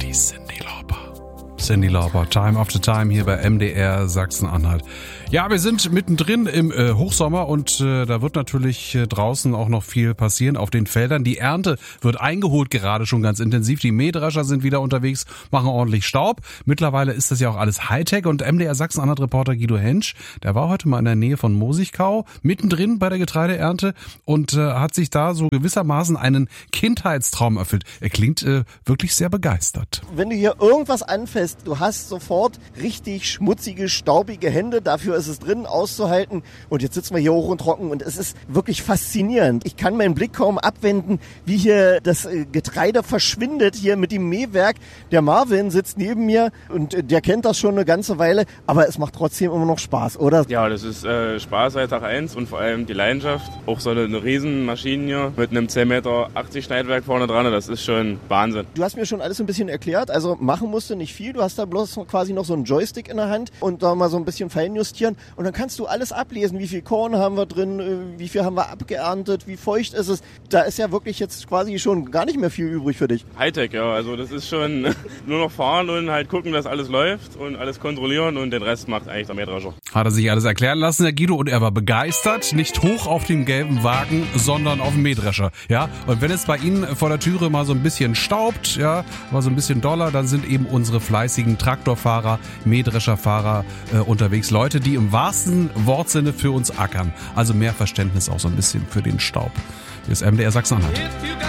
Cyndi Lauper, Time After Time hier bei MDR Sachsen-Anhalt. Ja, wir sind mittendrin im Hochsommer und da wird natürlich draußen auch noch viel passieren auf den Feldern. Die Ernte wird eingeholt gerade schon ganz intensiv. Die Mähdrescher sind wieder unterwegs, machen ordentlich Staub. Mittlerweile ist das ja auch alles Hightech und MDR Sachsen-Anhalt-Reporter Guido Hensch, der war heute mal in der Nähe von Mosigkau, mittendrin bei der Getreideernte und hat sich da so gewissermaßen einen Kindheitstraum erfüllt. Er klingt wirklich sehr begeistert. Wenn du hier irgendwas anfasst, du hast sofort richtig schmutzige, staubige Hände. Dafür ist es drin auszuhalten. Und jetzt sitzen wir hier hoch und trocken und es ist wirklich faszinierend. Ich kann meinen Blick kaum abwenden, wie hier das Getreide verschwindet hier mit dem Mähwerk. Der Marvin sitzt neben mir und der kennt das schon eine ganze Weile. Aber es macht trotzdem immer noch Spaß, oder? Ja, das ist Spaß seit Tag 1 und vor allem die Leidenschaft. Auch so eine Riesenmaschine hier mit einem 10,80 Meter Schneidwerk vorne dran. Das ist schon Wahnsinn. Du hast mir schon alles ein bisschen erklärt. Also machen musst du nicht viel. Du hast da bloß quasi noch so einen Joystick in der Hand und da mal so ein bisschen feinjustieren und dann kannst du alles ablesen, wie viel Korn haben wir drin, wie viel haben wir abgeerntet, wie feucht ist es. Da ist ja wirklich jetzt quasi schon gar nicht mehr viel übrig für dich. Hightech, ja, also das ist schon nur noch fahren und halt gucken, dass alles läuft und alles kontrollieren und den Rest macht eigentlich der Mähdrescher. Hat er sich alles erklären lassen, der Guido, und er war begeistert, nicht hoch auf dem gelben Wagen, sondern auf dem Mähdrescher, ja. Und wenn es bei Ihnen vor der Türe mal so ein bisschen staubt, ja, mal so ein bisschen doller, dann sind eben unsere fleißigen Traktorfahrer, Mähdrescherfahrer unterwegs. Leute, die im wahrsten Wortsinne für uns ackern. Also mehr Verständnis auch so ein bisschen für den Staub. Hier ist MDR Sachsen-Anhalt.